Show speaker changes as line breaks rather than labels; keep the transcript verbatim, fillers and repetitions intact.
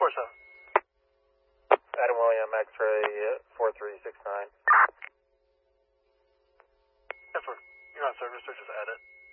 four seven.
Adam William, X-ray four three six nine.
ten four. You're on service, sir. Just add it.